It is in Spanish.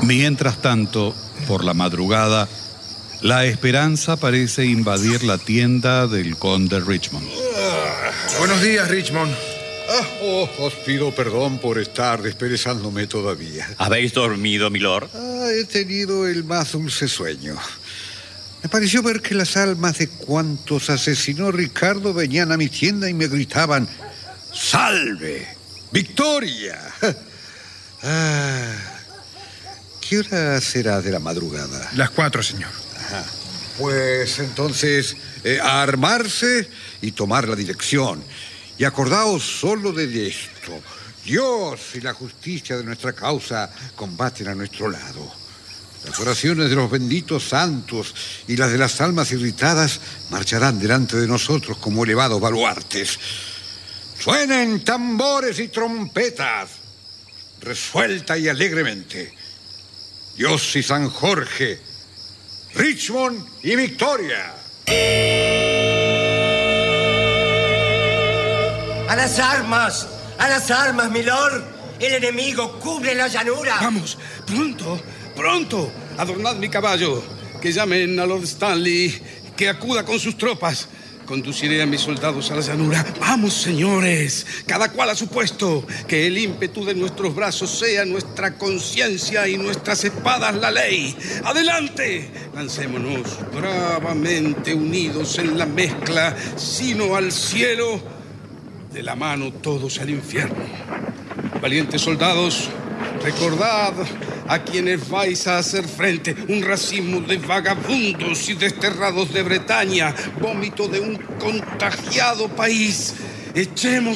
Mientras tanto, por la madrugada, la esperanza parece invadir la tienda del conde Richmond. Buenos días, Richmond. Os pido perdón por estar desperezándome todavía. ¿Habéis dormido, milord? He tenido el más dulce sueño. Me pareció ver que las almas de cuantos asesinó Ricardo venían a mi tienda y me gritaban: ¡Salve! ¡Victoria! ¿Qué hora será de la madrugada? Las 4, señor. Pues entonces, a armarse y tomar la dirección. Y acordaos solo de esto: Dios y la justicia de nuestra causa combaten a nuestro lado. Las oraciones de los benditos santos y las de las almas irritadas marcharán delante de nosotros como elevados baluartes. Suenen tambores y trompetas, resuelta y alegremente. Dios y San Jorge, Richmond y Victoria. ¡A las armas, milord! El enemigo cubre la llanura. Vamos, pronto, adornad mi caballo, que llamen a Lord Stanley, que acuda con sus tropas. Conduciré a mis soldados a la llanura. ¡Vamos, señores! Cada cual a su puesto. Que el ímpetu de nuestros brazos sea nuestra conciencia y nuestras espadas la ley. ¡Adelante! Lancémonos bravamente unidos en la mezcla, sino al cielo, de la mano todos al infierno. Valientes soldados, recordad a quienes vais a hacer frente: un racimo de vagabundos y desterrados de Bretaña, vómito de un contagiado país. Echemos